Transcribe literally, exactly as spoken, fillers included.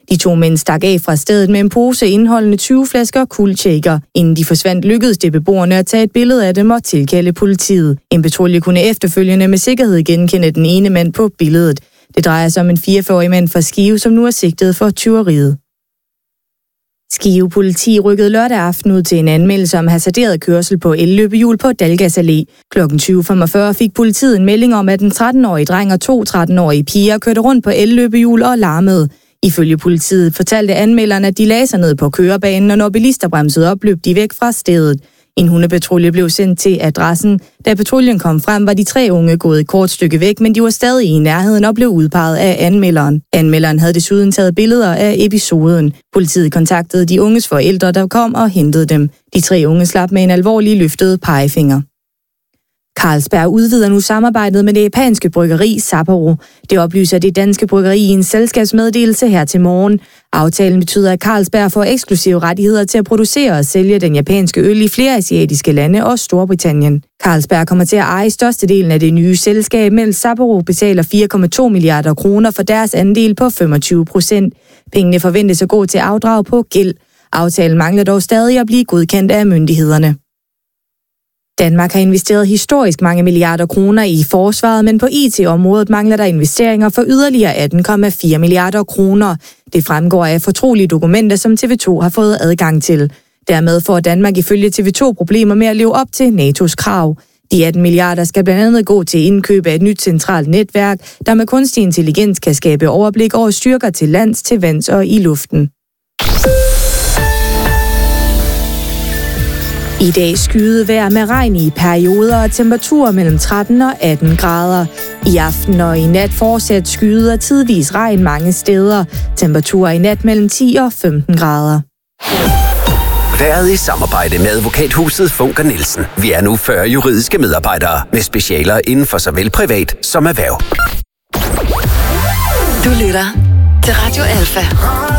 De to mænd stak af fra stedet med en pose indeholdende tyve flasker kuldshaker. Inden de forsvandt, lykkedes det beboerne at tage et billede af dem og tilkalde politiet. En patrulje kunne efterfølgende med sikkerhed genkende den ene mand på billedet. Det drejer sig om en fireogfyrre-årig mand fra Skive, som nu er sigtet for tyveriet. Skive politi rykkede lørdag aften ud til en anmeldelse om hasarderet kørsel på elløbehjul på Dalgas Allé. Klokken tyve femogfyrre fik politiet en melding om, at en tretten-årig dreng og to tretten-årige piger kørte rundt på elløbehjul og larmede. Ifølge politiet fortalte anmelderen, at de lagde sig ned på kørebanen, og når bilister bremsede op, løb de væk fra stedet. En hundepatrulje blev sendt til adressen. Da patruljen kom frem, var de tre unge gået et kort stykke væk, men de var stadig i nærheden og blev udpeget af anmelderen. Anmelderen havde desuden taget billeder af episoden. Politiet kontaktede de unges forældre, der kom og hentede dem. De tre unge slap med en alvorlig løftet pegefinger. Carlsberg udvider nu samarbejdet med det japanske bryggeri Sapporo. Det oplyser det danske bryggeri i en selskabsmeddelelse her til morgen. Aftalen betyder, at Carlsberg får eksklusive rettigheder til at producere og sælge den japanske øl i flere asiatiske lande og Storbritannien. Carlsberg kommer til at eje størstedelen af det nye selskab, mens Sapporo betaler fire komma to milliarder kroner for deres andel på femogtyve procent. Pengene forventes at gå til afdrag på gæld. Aftalen mangler dog stadig at blive godkendt af myndighederne. Danmark har investeret historisk mange milliarder kroner i forsvaret, men på I T-området mangler der investeringer for yderligere atten komma fire milliarder kroner. Det fremgår af fortrolige dokumenter, som T V to har fået adgang til. Dermed får Danmark ifølge T V to problemer med at leve op til NATO's krav. De atten milliarder skal blandt andet gå til indkøb af et nyt centralt netværk, der med kunstig intelligens kan skabe overblik over styrker til lands, til vands og i luften. I dag skyet vejr med regn i perioder og temperaturer mellem tretten og atten grader. I aften og i nat fortsat skyet og tidvis regn mange steder. Temperaturer i nat mellem ti og femten grader. Været i samarbejde med advokathuset Funker Nielsen. Vi er nu fyrre juridiske medarbejdere med specialer inden for såvel privat som erhverv. Du lytter til Radio Alfa.